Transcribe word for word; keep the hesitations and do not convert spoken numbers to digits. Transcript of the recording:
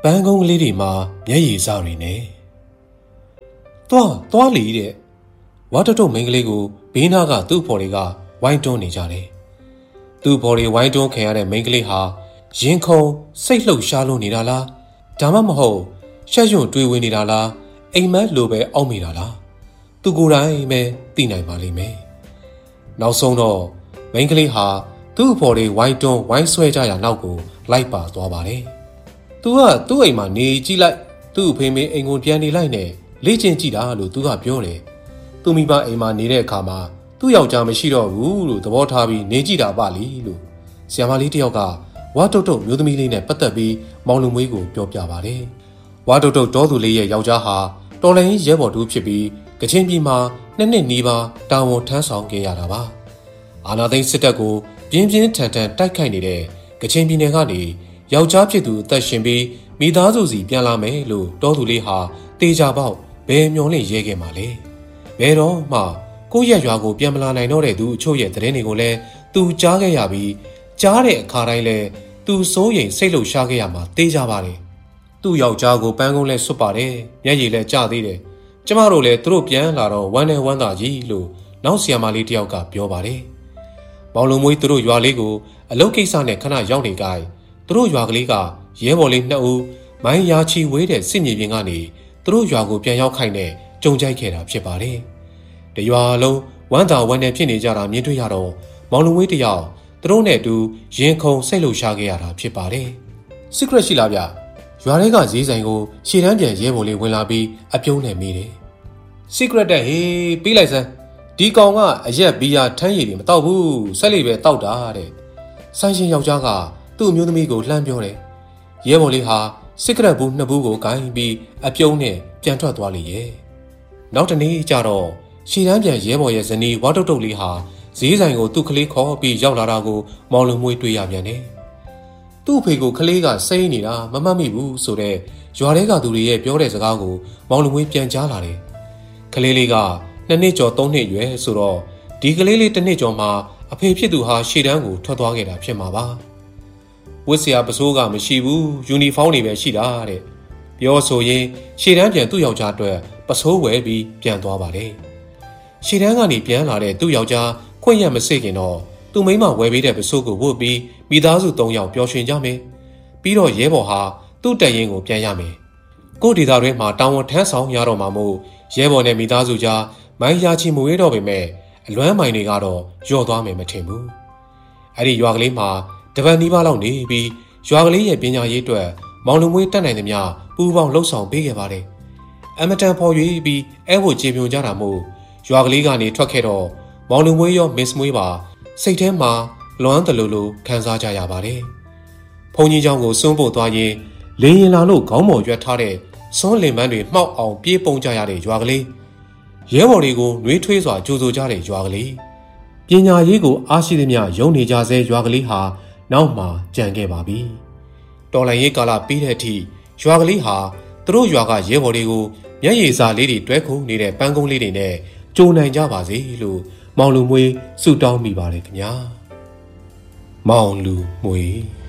န်းကုန်းကလေးတွေမှာမျက်ရည်စတွေနဲ့သွားသွားလီတဲ့ဝါတုတ်တုတ်မိန်းကလေးကိုဘေးနားကသူ့ဖော်တွေကဝိုင်းတွန်းနေကြတယ်သူ့ဖော်တွေဝိုင်းတွန်းခံရတဲ့မိန်းကလေးဟာရင်ခုန်စိတ်လှုပ်ရှားလို့နေတာလားဒါမှမဟုတ်ရှက်ရွံ့တွေးဝေးနေတာလားအိမ်မက်လိုပဲအောက်မိတာလားသူကိုယ်တိုင်ပဲသိနိုင်ပါလိမ့်မယ်နောက်ဆုံးတော့မိန်းကလေးဟာသူ့ဖော်တွေဝိုင်းတွန်းဝိုင်းဆွဲကြရနောက်ကိုလိုက်ပါသွားပါတယ်သူကသူ့အိမ်မှာနေကြည့်လိုက်သူ့အဖေမေအိမ်ကိုပြန်နေလိုက်နဲ့လေ့ကျင့်ကြည့်တာလို့သူကပြောတယ်သူမိဘအိမ်မှာနေတဲ့အခါမှာသူ့ယောက်ျားမရှိတော့ဘူးလို့သဘောထားပြီးနေကြည့်တာပါလीလို့ဆရာမလေးတယောက်ကဝါတုတ်တုတ်မျိုးသမီးလေးနဲ့ပတ်သက်ပြီးမောင်လူမွေးကိုပြောပြပါတယ်ဝါတုတ်တုတ်တောသူလေးရဲ့ယောက်ျားဟာတော်လိုင်းရဲဘော်တူဖြစ်ပြီးကချင်ပြည်မှာနှစ်နှစ်နီးပါးတာဝန်ထမ်းဆောင်ခဲ့ရတာပါအာနာသိန်းစစ်တပ်ကိုပြင်းပြင်းထန်ထန်တိုက်ခိုက်နေတဲ့ကချင်ပြည်နယ်ကနေယောက်ျားဖြစ်သူအသက်ရှင်ပြီးမိသားစုစီပြန်လာမယ်လို့တောသူလေးဟာတေချာပေါက်ဘယ်မျောလင့်ရဲခဲ့မှာလဲဘယ်တော့မှကိုယ့်ရဲ့ရွာကိုပြန်မလာနိုင်တော့တဲ့သူအချို့ရဲ့သတင်းတွေကိုလည်းသူကြားခဲ့ရပြီးကြားတဲ့အခါတိုင်းလည်းသူစိုးရိမ်စိတ်လှုပ်ရှားခဲ့ရမှာတေးကြပါတယ်သူ့ယောက်ျားကိုပန်းကုန်းလဲဆွတ်ပါတယ်မျက်ရည်လည်းကျသေးတယ်ကျမတို့လည်းသူတို့ပြန်လာတော့ဝမ်းနဲ့ဝမ်းသာကြီးလို့နောက်ဆီယမလေးတယောက်ကပြောပါတယ်မောင်လုံးမွေးသူတို့ရွာလေးကိုအလုပ်ကိစ္စနဲ့ခဏရောက်နေကြသူတို့ရွာကလေးကရဲဘော်လေးနှစ်ဦးမိုင်းရာချီဝေးတဲ့စစ်မြေပြင်ကနေသူတို့ရွာကိုပြန်ရောက်ခိုင်းနဲ့ကြုံကြိုက်ခဲ့တာဖြစ်ပါတယ်တရွာလုံးဝမ်းသာဝမ်းနဲ့ဖြစ်နေကြတာမြင်တွေ့ရတော့မောင်လုံးမွေးတယောက်သူတို့နဲ့အတူရင်ခုန်စိတ်လှုပ်ရှားခဲ့ရတာဖြစ်ပါတယ် secret ရှိလားဗျရွာထဲကဈေးဆိုင်ကိုရှေ့တန်းပြန်ရဲဘော်လေးဝင်လာပြီးအပြုံးနဲ့မေးတယ် secret တဲ့ဟေးပြီးလိုက်စမ်းဒီကောင်ကအရက်ဘီယာထမ်းရည်တွေမတောက်ဘူးဆက်လေးပဲတောက်တာတဲ့ဆိုင်ရှင်ယောက်ျားကသူ့အမျိုးသမီးကိုလှမ်းပြောတယ်ရဲဘော်လေးဟာ secret ဘူးနှစ်ဘူးကိုဂိုင်းပြီးအပြုံးနဲ့ပြန်ထွက်သွားလေရဲ့နောက်တနေ့ကျတော့ရှေ့တန်းပြန်ရဲဘော်ရဲ့ဇနီးဝါတုတ်တုတ်လေးဟာဈေးဆိုင်ကိုသူ့ကလေးခေါ်ပြီးရောက်လာတာကိုမောင်လုံးမွေးတွေ့ရပြန်တယ်သူ့အဖေကိုကလေးကစိမ့်နေတာမမှတ်မိဘူးဆိုတော့ရွာထဲကသူတွေရဲ့ပြောတဲ့စကားကိုမောင်လုံးမွေးပြန်ကြားလာတယ်ကလေးလေးကနှစ်နှစ်ကျော်သုံးနှစ်ရွယ်ဆိုတော့ဒီကလေးလေးတစ်နှစ်ကျော်မှာအဖေဖြစ်သူဟာရှေ့တန်းကိုထွက်သွားခဲ့တာဖြစ်မှာပါဝတ်ဆရာပစိုးကမရှိဘူးယူနီဖောင်းတွေပဲရှိတာတဲ့ပြောဆိုရင်ရှေ့တန်းပြန်သူ့ယောက်ျားအတွက်ပစိုးဝယ်ပြီးပြန်သွားပါတယ်ရှေ့တန်းကနေပြန်လာတဲ့သူ့ယောက်ျားခွင့်ရမစိတ်ခင်တော့သူ့မိန်းမဝယ်ပေးတဲ့ပစိုးကိုဝတ်ပြီးမိသားစုသုံးယောက်ပျော်ရွှင်ကြမယ်ပြီးတော့ရဲဘော်ဟာသူ့တပ်ရင်းကိုပြန်ရမယ်ကို့ဒေသတွင်းမှာတာဝန်ထမ်းဆောင်ရတော့မှာမို့ရဲဘော်နဲ့မိသားစုကြားမိုင်းရာချီမွေးတော့ပေမဲ့အလွမ်းမိုင်တွေကတော့ယော့သွားမယ်မထင်ဘူးအဲ့ဒီရွာကလေးမှာတပတ်နီးပါးလောက်နေပြီးရွာကလေးရဲ့ပညာရေးအတွက်မောင်လူမွေးတက်နိုင်သမျှပူပေါင်းလှုပ်ဆောင်ပေးခဲ့ပါတယ်အမတန်ဖော်ရွေးပြီးအဲဝကျေပြွန်ကြတာမို့ရွာကလေးကနေထွက်ခဲ့တော့မောင်လူမွေးရောမစ်မွေးပါစိတ်ထဲမှာလွမ်းတလူလူခံစားကြရပါတယ်ဘုံကြီးเจ้าကိုစွန့်ပို့သွားရင်လင်းရင်လာလို့ခေါင်းပေါ်ရွက်ထားတဲ့စွန်းလင်ပန်းတွေမှောက်အောင်ပြေးပုံကြရတဲ့ရွာကလေးရဲဘော်တွေကိုနှွေးထွေးစွာကြိုဆိုကြတဲ့ရွာကလေးပညာရေးကိုအားရှိသမျှယုံနေကြဆဲရွာကလေးဟာနောက်မှကြံခဲ့ပါပြီတော်လိုင်းရေးကာလပြီးတဲ့အထိရွာကလေးဟာသူတို့ရွာကရဲဘော်တွေကိုမျက်ရည်စာလေးတွေတွဲခုနေတဲ့ပန်းကုန်းလေးတွေနဲ့ကြိုနိုင်ကြပါစေလို့မောင်လူမွေးဆုတောင်းမိပါတယ်ခင်ဗျာမောင်လူမွေး